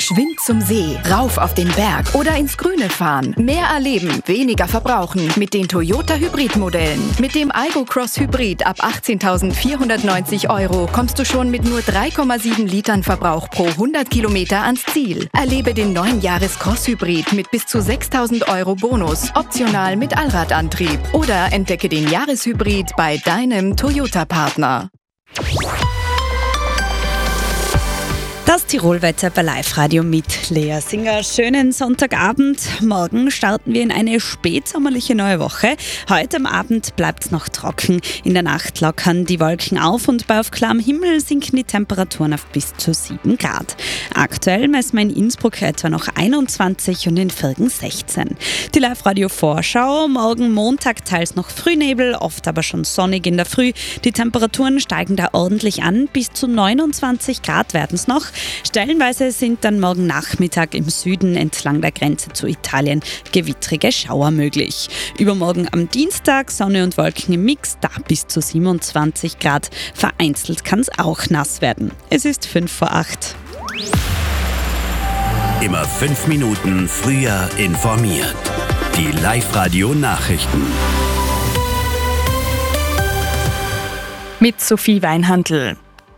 Geschwind zum See, rauf auf den Berg oder ins Grüne fahren. Mehr erleben, weniger verbrauchen mit den Toyota Hybrid-Modellen. Mit dem Aygo Cross Hybrid ab 18.490 € kommst du schon mit nur 3,7 Litern Verbrauch pro 100 Kilometer ans Ziel. Erlebe den neuen Jahres-Cross Hybrid mit bis zu 6.000 € Bonus, optional mit Allradantrieb. Oder entdecke den Jahreshybrid bei deinem Toyota-Partner. Das Tirolwetter bei Live-Radio mit Lea Singer. Schönen Sonntagabend. Morgen starten wir in eine spätsommerliche neue Woche. Heute am Abend bleibt es noch trocken. In der Nacht lockern die Wolken auf und bei auf klarem Himmel sinken die Temperaturen auf bis zu 7 Grad. Aktuell messen wir in Innsbruck etwa noch 21 und in Virgen 16. Die Live-Radio-Vorschau. Morgen Montag teils noch Frühnebel, oft aber schon sonnig in der Früh. Die Temperaturen steigen da ordentlich an. Bis zu 29 Grad werden es noch. Stellenweise sind dann morgen Nachmittag im Süden entlang der Grenze zu Italien gewittrige Schauer möglich. Übermorgen am Dienstag Sonne und Wolken im Mix, da bis zu 27 Grad. Vereinzelt kann es auch nass werden. Es ist 7:55. Immer 5 Minuten früher informiert. Die Live-Radio-Nachrichten. Mit Sophie Weinhandl.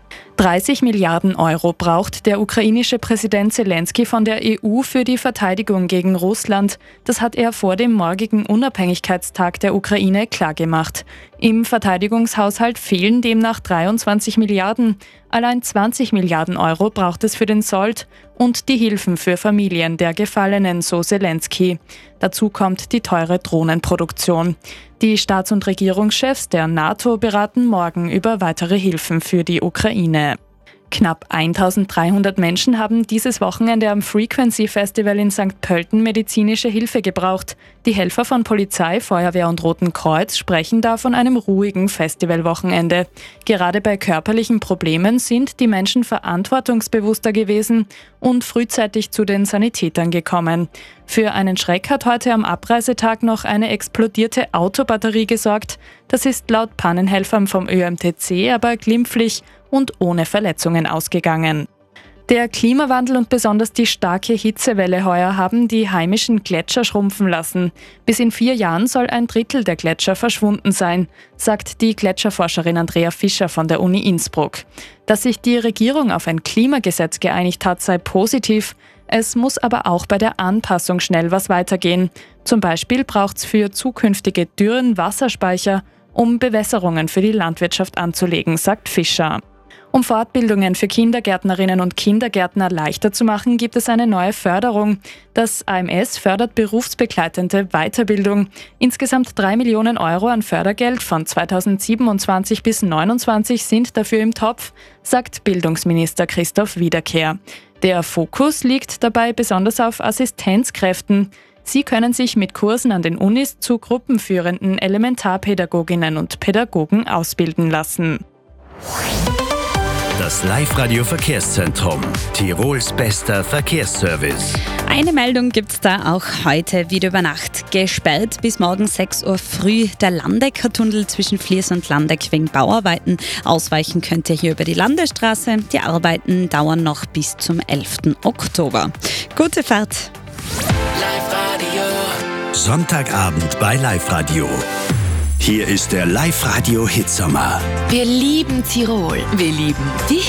30 Milliarden € braucht der ukrainische Präsident Zelensky von der EU für die Verteidigung gegen Russland. Das hat er vor dem morgigen Unabhängigkeitstag der Ukraine klargemacht. Im Verteidigungshaushalt fehlen demnach 23 Milliarden. Allein 20 Milliarden € braucht es für den Sold und die Hilfen für Familien der Gefallenen, so Zelensky. Dazu kommt die teure Drohnenproduktion. Die Staats- und Regierungschefs der NATO beraten morgen über weitere Hilfen für die Ukraine. Knapp 1.300 Menschen haben dieses Wochenende am Frequency Festival in St. Pölten medizinische Hilfe gebraucht. Die Helfer von Polizei, Feuerwehr und Roten Kreuz sprechen da von einem ruhigen Festivalwochenende. Gerade bei körperlichen Problemen sind die Menschen verantwortungsbewusster gewesen und frühzeitig zu den Sanitätern gekommen. Für einen Schreck hat heute am Abreisetag noch eine explodierte Autobatterie gesorgt. Das ist laut Pannenhelfern vom ÖMTC aber glimpflich und ohne Verletzungen ausgegangen. Der Klimawandel und besonders die starke Hitzewelle heuer haben die heimischen Gletscher schrumpfen lassen. Bis in 4 Jahren soll 1/3 der Gletscher verschwunden sein, sagt die Gletscherforscherin Andrea Fischer von der Uni Innsbruck. Dass sich die Regierung auf ein Klimagesetz geeinigt hat, sei positiv. Es muss aber auch bei der Anpassung schnell was weitergehen. Zum Beispiel braucht es für zukünftige Dürren Wasserspeicher, um Bewässerungen für die Landwirtschaft anzulegen, sagt Fischer. Um Fortbildungen für Kindergärtnerinnen und Kindergärtner leichter zu machen, gibt es eine neue Förderung. Das AMS fördert berufsbegleitende Weiterbildung. Insgesamt 3 Millionen € an Fördergeld von 2027 bis 2029 sind dafür im Topf, sagt Bildungsminister Christoph Wiederkehr. Der Fokus liegt dabei besonders auf Assistenzkräften. Sie können sich mit Kursen an den Unis zu gruppenführenden Elementarpädagoginnen und Pädagogen ausbilden lassen. Das Live-Radio-Verkehrszentrum. Tirols bester Verkehrsservice. Eine Meldung gibt es da auch heute wieder über Nacht. Gesperrt bis morgen 6 Uhr früh der Landecker-Tunnel zwischen Fliers und Landeck wegen Bauarbeiten. Ausweichen könnt ihr hier über die Landesstraße. Die Arbeiten dauern noch bis zum 11. Oktober. Gute Fahrt! Sonntagabend bei Live-Radio. Hier ist der Live-Radio-Hitsommer. Wir lieben Tirol. Wir lieben die